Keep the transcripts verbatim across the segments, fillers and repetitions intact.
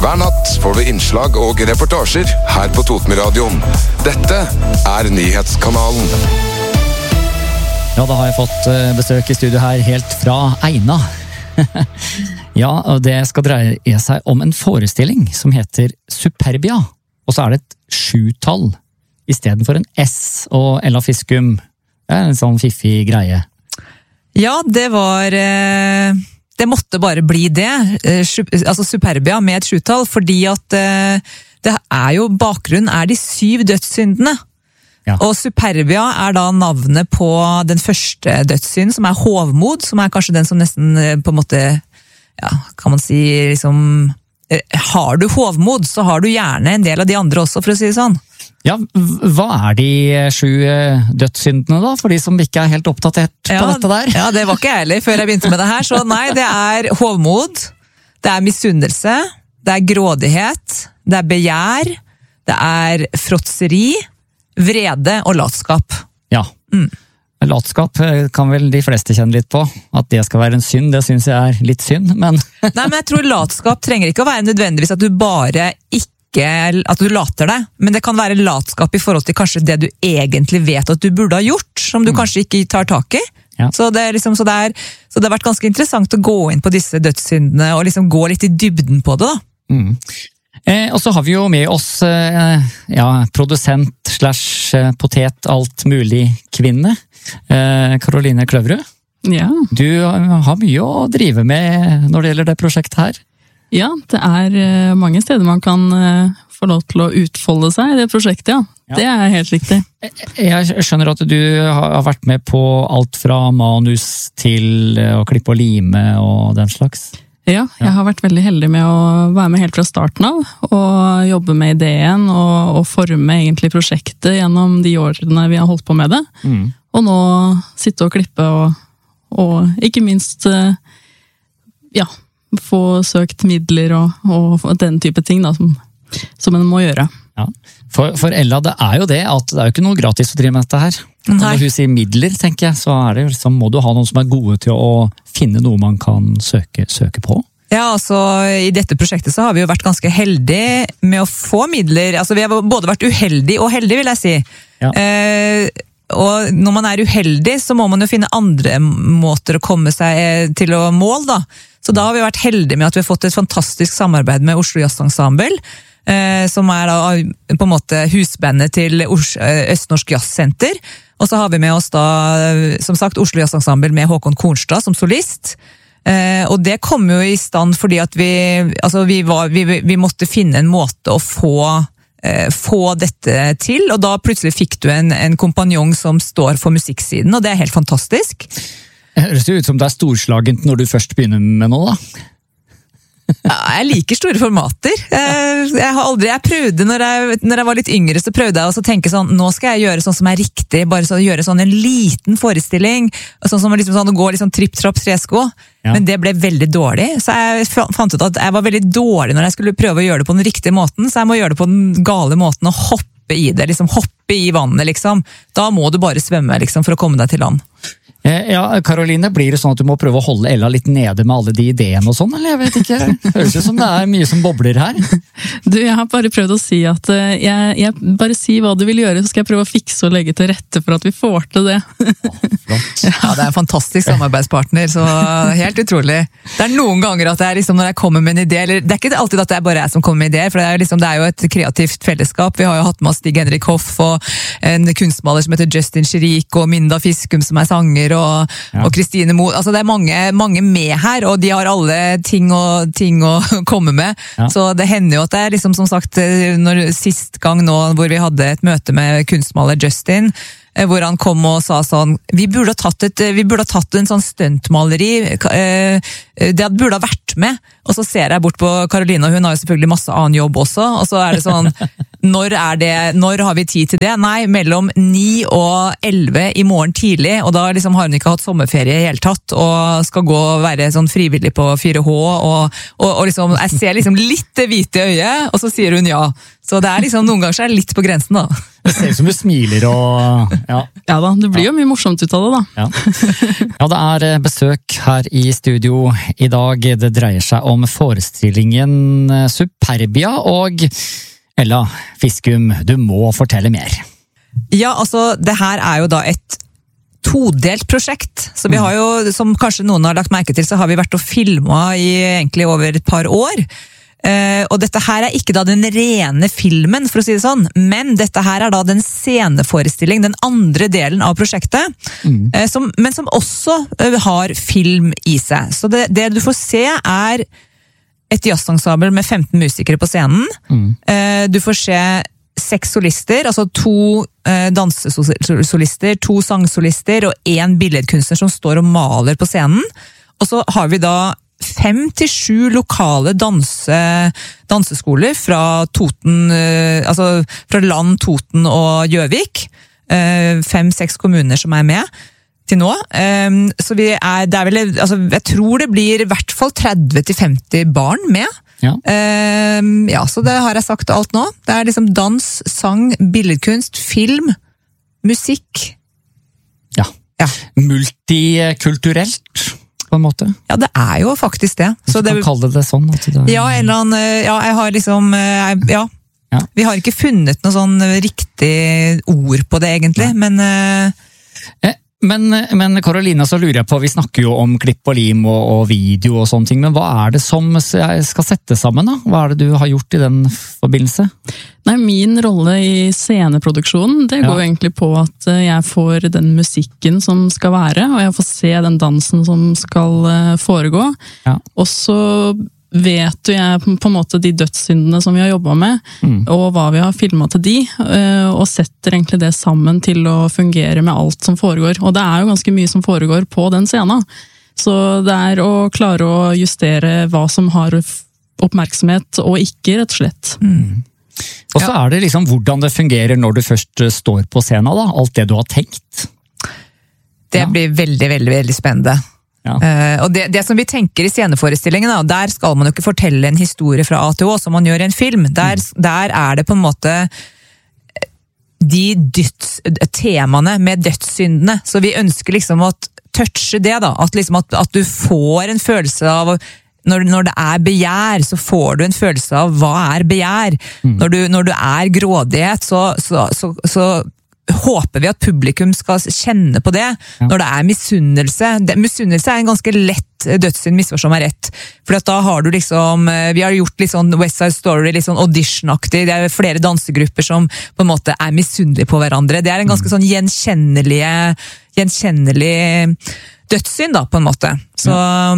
Hver natt får du innslag og reportasjer her på Totenradioen. Dette er Nyhetskanalen. Ja, da har jeg fått besøk i studio her helt fra Eina. Ja, og det skal dreie seg om en forestilling som heter Superbia. Og så er det et sjutall i stedet for en S og Ella Fiskum. Det er en sånn fiffig greie. Ja, det var... Det måtte bare bli det. Altså Superbia med et sjutall, fordi at det er jo, bakgrunnen er de syv dødssyndene. Ja. Og Superbia er da navnet på den første dødssynden, som er hovmod, som er kanskje den som nesten på en måte, ja, kan man si, liksom, har du hovmod, så har du gjerne en del av de andre også, for å si det sånn. Ja, hva er de sju dødssyndene da, for de som ikke er helt oppdatert ja, på dette der? Ja, det var ikke jeg heller før jeg begynte med det her, så nei, det er hovmod, det er misunnelse, det er grådighet, det er begjær, det er fråtseri, vrede og latskap. Ja, mm. Latskap kan vel de fleste kjenne litt på. At det skal være en synd, det synes jeg er litt synd, men... Nei, men jeg tror latskap trenger ikke å være nødvendigvis at du bare ikke at du later deg, men det kan være latskap i forhold til kanskje det du egentlig vet at du burde ha gjort, som du mm. kanskje ikke tar tak i. Ja. Så, det er liksom, så, det er, så det har vært ganske interessant å gå inn på disse dødssyndene og liksom gå litt i dybden på det da. Mm. Eh, og så har vi jo med oss eh, ja, produsent slash potet alt mulig kvinne, eh, Karoline Kløverud. Ja. Du har mye å drive med når det gjelder det prosjektet her. Ja, det er mange steder man kan få lov til å utfolde seg i det prosjektet, ja. Ja. Det er helt riktig. Jeg skjønner at du har vært med på alt fra manus til å klippe og lime og den slags. Ja, jeg har vært veldig heldig med å være med helt fra starten av, og jobbe med ideen og, og forme egentlig prosjektet gjennom de årene vi har holdt på med det. Mm. Og nå sitte og klippe og, og ikke minst, ja, få søkt midler og, og den type ting da, som, som en må gjøre. Ja. For, for Ella, det er jo det at det er jo ikke noe gratis å drive med dette her. Nei. Når hun sier midler, tenker jeg, så er det liksom, må du ha noen som er gode til å finne noe man kan søke, søke på. Ja, altså i dette prosjektet så har vi jo vært ganske heldige med å få midler. Altså vi har både vært uheldige og heldige, vil jeg si. Ja. Eh, og når man er uheldig, så må man jo finne andre måter å komme seg til å mål, da. Så da har vi vært heldige med at vi har fått et fantastisk samarbeid med Oslo Jazz Ensemble, eh, som er da på en måte husbandet til Østnorsk Jazzsenter. Og så har vi med oss da, som sagt, Oslo Jazz Ensemble med Håkon Kornstad som solist. Eh, og det kom jo i stand fordi at vi, altså vi, var, vi, vi måtte finne en måte å få, eh, få dette til, og da plutselig fikk du en, en kompanjong som står for musikksiden, og det er helt fantastisk. Det høres jo ut som det er storslagent når du først begynner med noe, da. Ja, jeg liker store formater. Jeg har aldri, jeg prøvde, når jeg, når jeg var litt yngre, så prøvde jeg å tenke sånn, nå skal jeg gjøre sånn som er riktig, bare så, gjøre sånn en liten forestilling, sånn som liksom sånn, å gå liksom tripp-trapp tresko, ja. Men det ble veldig dårlig, så jeg fant ut at jeg var veldig dårlig når jeg skulle prøve å gjøre det på den riktige måten, så jeg må gjøre det på den gale måten, og hoppe i det, liksom hoppe i vannet, liksom. Da må du bare svømme, liksom, for å komme deg til land. Ja, Karoline, blir det sånn at du må prøve å holde Ella litt nede med alle de ideene og sånn, eller jeg vet ikke? Det høres ut som det er mye som bobler her. Du, jeg har bare prøvd å si at jeg, jeg bare si hva du vil gjøre, så skal jeg prøve å fikse og legge til rette for at vi får til det. Åh, flott. Ja, det er en fantastisk samarbeidspartner, så helt utrolig. Det er noen ganger at det er liksom når jeg kommer med en idé, eller det er ikke alltid at det er bare jeg som kommer med ideer, for det er, liksom, det er jo et kreativt fellesskap. Vi har jo hatt med Stig Henrik Hoff og en kunstmaler som heter Justin Chirik og Minda Fiskum som er sanger, og, ja. og Kristine Mo, altså det er mange, mange med her, og de har alle ting, og, ting å komme med, ja. Så det hender jo at det er liksom som sagt, når, sist gang nå hvor vi hadde et møte med kunstmaler Justin, hvor han kom og sa sånn, vi burde ha tatt, et, vi burde ha tatt en sånn stuntmaleri, det burde ha vært med, og så ser jeg bort på Karoline, og hun har jo selvfølgelig masse annen jobb også, og så er det sånn, når er det, når har vi tid til det? Nei, mellom ni og elleve i morgen tidlig, og da liksom har hun ikke hatt sommerferie i hele tatt, og skal gå og være sånn frivillig på fire H, og, og, og liksom, jeg ser liksom litt det hvite i øyet, og så sier hun ja. Så det er liksom, noen ganger så er det litt på grensen da. Det ser ut som du smiler og... Ja, ja da, det blir jo mye morsomt ut av det da. Ja. Ja, det er besøk her i studio i dag. Det dreier seg om forestillingen Superbia, og Ella Fiskum, du må fortelle mer. Ja, altså, det her er jo da et todelt prosjekt. Så vi har jo, som kanskje noen har lagt merke til, så har vi vært og filmet i egentlig over et par år. Uh, og dette her er ikke da den rene filmen, for å si det sånn, men dette her er da den sceneforestilling, den andre delen av prosjektet, mm. uh, som, men som også uh, har film i seg. Så det, det du får se er et jazzensemble med femten musikere på scenen. Mm. Uh, du får se seks solister, altså to uh, dansesolister, to sangsolister og en billedkunstner som står og maler på scenen. Og så har vi da fem til sju lokale danse, danseskoler fra Toten, uh, altså fra Land, Toten og Gjøvik. Uh, fem-seks kommuner som er med til nå. Um, så vi er, det er vel, altså, jeg tror det blir i hvert fall tretti til femti barn med. Ja. Um, ja, så det har jeg sagt alt nå. Det er liksom dans, sang, billedkunst, film, musikk. Ja. Ja. Multikulturelt. På en måte. Ja, det er jo faktisk det. Så du kan det, kalle det sånn? At det... Ja, en eller annen, ja, jeg har liksom, ja. Ja. Vi har ikke funnet noe sånn riktig ord på det egentlig, ja. men... Eh, men, men Karolina, så lurer jeg på, vi snakker jo om klipp og lim og, og video og sånne ting, men hva er det som jeg skal sette sammen da? Hva er det du har gjort i den forbindelse? Nei, min rolle i sceneproduksjonen, det går ja. egentlig på at jeg får den musikken som skal være, og jeg får se den dansen som skal foregå. Ja. Og så vet jo jeg på en måte de dødssyndene som vi har jobbet med, mm. og hva vi har filmet til de, og setter egentlig det sammen til å fungere med alt som foregår. Og det er jo ganske mye som foregår på den scenen. Så det er å klare å justere hva som har oppmerksomhet og ikke, rett og slett. Mm. Og så er det liksom hvordan det fungerer når du først står på scenen, da. Alt det du har tenkt. Det ja. blir veldig, veldig, veldig spennende. Ja. Uh, og det, det som vi tenker i sceneforestillingen, da, der skal man jo ikke fortelle en historie fra A til Å som man gjør i en film. Der, mm. der er det på en måte de døds, temaene med dødssyndene. Så vi ønsker liksom å touche det, da. At, liksom at, at du får en følelse av Når, når det er begjær, så får du en følelse av hva er begjær. Mm. Når, du, når du er grådighet, så, så, så, så håper vi at publikum skal kjenne på det. Ja. Når det er misunnelse. Det, misunnelse er en ganske lett dødssynd, misforstå meg rett. For da har du liksom, vi har gjort litt sånn West Side Story, litt sånn audition-aktig. Det er flere dansegrupper som på en måte er misunnelige på hverandre. Det er en ganske sånn gjenkjennelige, gjenkjennelig dødssynd, da, på en måte. Så...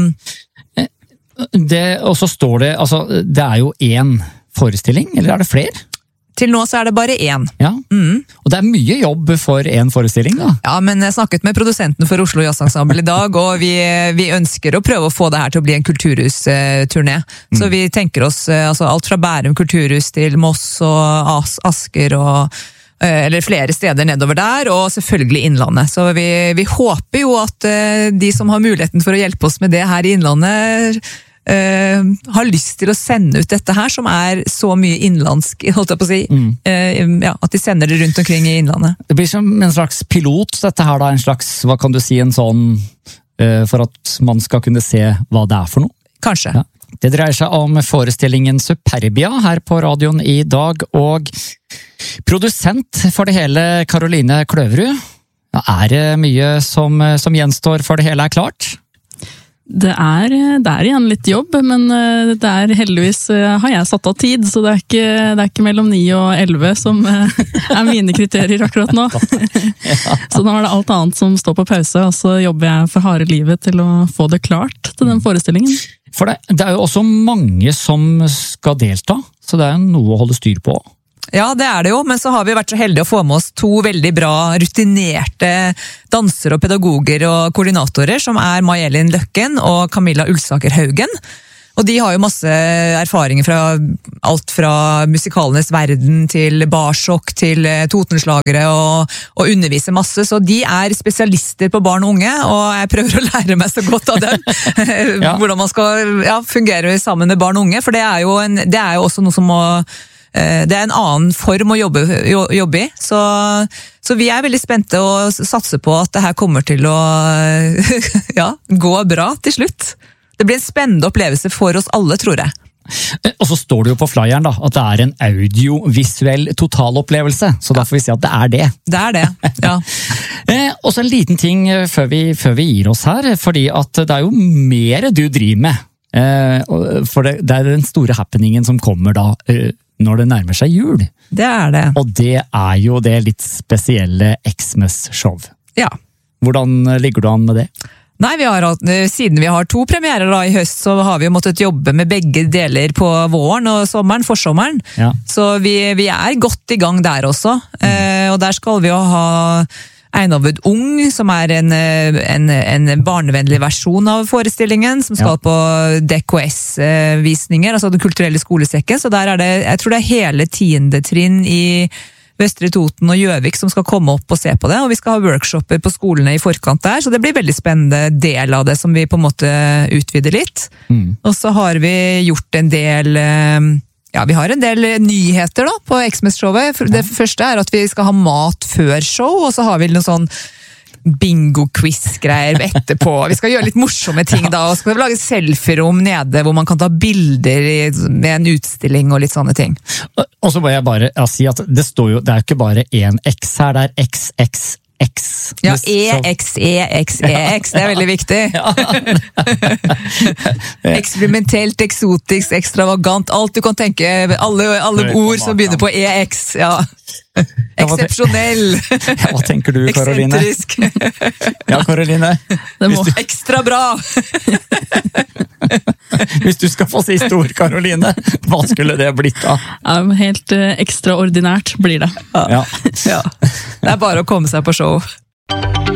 Ja. Det, og så står det, altså, det er jo én forestilling, eller er det flere? Til nå så er det bare én. Ja, mm. Og det er mye jobb for én forestilling, da. Ja, men jeg snakket med produsenten for Oslo Jazzensemble i dag, og vi, vi ønsker å prøve å få det her til å bli en kulturhus-turné. Mm. Så vi tenker oss altså, alt fra Bærum kulturhus til Moss og As Asker og eller flere steder nedover der, og selvfølgelig Innlandet. Så vi, vi håper jo at uh, de som har muligheten for å hjelpe oss med det her i Innlandet, uh, har lyst til å sende ut dette her, som er så mye innlandsk, holdt jeg på å si. Mm. Uh, ja, at de sender det rundt omkring i Innlandet. Det blir som en slags pilot, dette her da, en slags, hva kan du si, en sånn, uh, for at man skal kunne se hva det er for noe? Kanskje. Ja. Det dreier seg om forestillingen Superbia her på radioen i dag, og produsent for det hele, Karoline Kløverud. Ja, er det mye som, som gjenstår for det hele er klart? Det er, det er igjen litt jobb, men det er heldigvis har jeg satt av tid, så det er ikke, det er ikke mellom ni og elleve som er mine kriterier akkurat nå. Så nå er det alt annet som står på pause, og så jobber jeg for harde livet til å få det klart til den forestillingen. For det, det er jo også mange som skal delta, så det er noe å holde styr på. Ja, det er det jo, men så har vi vært så heldige å få med oss to veldig bra, rutinerte dansere og pedagoger og koordinatorer, som er May-Elin Løkken og Camilla Ulsaker Haugen. Og de har jo masse erfaringer fra alt fra musikalenes verden til barsjokk til totenslagere og, og underviser masse, så de er spesialister på barn og unge, og jeg prøver å lære meg så godt av dem. Ja. Hvordan man skal ja, fungere sammen med barn og unge, for det er jo, en, det er jo også noe som må det er en annen form å jobbe, jobbe i, så, så vi er veldig spente og satser på at det her kommer til å ja, gå bra til slutt. Det blir en spennende opplevelse for oss alle, tror jeg. Og så står det jo på flyeren da, at det er en audiovisuell totalopplevelse, så da får vi si at det er det. Det er det, ja. eh, og så en liten ting før vi, før vi gir oss her, fordi at det er jo mer du driver med. Eh, for det, det er den store happeningen som kommer da, eh, når det nærmer seg jul. Det er det. Og det er jo det litt spesielle Xmas-show. Ja. Hvordan ligger du an med det? Nei, vi har, siden vi har to premierer da i høst, så har vi jo måttet jobbe med begge deler på våren og sommeren, forsommeren. Ja. Så vi, vi er godt i gang der også. Mm. Eh, og der skal vi jo ha Einhoved Ung, som er en, en, en barnevennlig versjon av forestillingen, som skal ja. På D K S-visninger, altså Den kulturelle skolesekken. Så der er det, jeg tror det er hele tiende trinn i Vestre Toten og Gjøvik som skal komme opp og se på det, og vi skal ha workshoper på skolene i forkant der, så det blir veldig spennende del av det som vi på en måte utvider litt. Mm. Og så har vi gjort en del ja, vi har en del nyheter da på Xmas-showet. Det første er at vi skal ha mat før show, og så har vi noen sånn bingo-quiz-greier etterpå. Vi skal gjøre litt morsomme ting da, og så skal vi lage selfie-rom nede, hvor man kan ta bilder i, med en utstilling og litt sånne ting. Og så må jeg bare ja, si at det står jo, det er ikke bare en X her, det er X X X. Ja, E X E X E X, det er veldig viktig. Eksperimentelt, eksotisk, ekstravagant, alt du kan tenke, alle, alle ord som begynner på E X, ja. Eksepsjonell. Ja, hva tenker du, Karoline? Eksentrisk. Ja, Karoline. Det må ekstra bra. Hvis du skal få siste ord, Karoline, hva skulle det blitt da? Ja, helt uh, ekstraordinært blir det. Ja. Ja. Ja. Det er bare å komme seg på show.